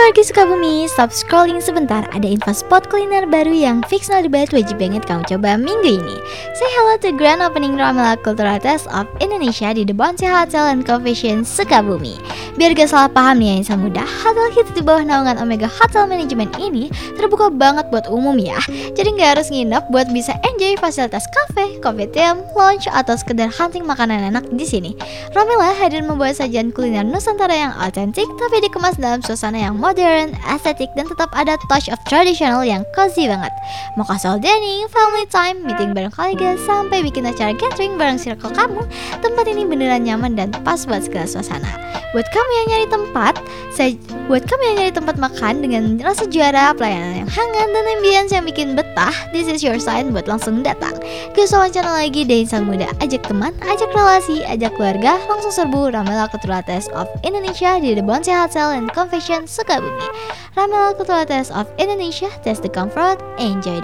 warga Sukabumi, stop scrolling sebentar. Ada info spot kuliner baru yang fix not bad, wajib banget kamu coba minggu ini. Say hello to grand opening Ramela Cultural Test of Indonesia di The Bounty Hotel and Convention Sukabumi. Biar gak salah paham nih ya insan muda, hotel hits di bawah naungan Omega Hotel Management ini terbuka banget buat umum ya. Jadi gak harus nginep buat bisa enjoy fasilitas cafe, coffee time, lounge, atau sekedar hunting makanan enak di sini. Ramela hadir membawa sajian kuliner Nusantara yang autentik tapi dikemas dalam suasana yang modern, estetik, dan tetap ada touch of traditional yang cozy banget. Mau casual dining, family time, meeting bareng kolega, sampai bikin acara gathering bareng circle kamu, tempat ini beneran nyaman dan pas buat segala suasana. Buat kamu yang nyari tempat makan dengan rasa juara, pelayanan yang hangat, dan ambience yang bikin betah, this is your sign buat langsung datang. Gak usah wacana lagi deh insan muda, ajak teman, ajak relasi, ajak keluarga, langsung serbu Ramela Cultural Test of Indonesia di The Bounty Hotel and Convention Sukabumi. Ramela Cultural Test of Indonesia, taste the comfort, enjoy the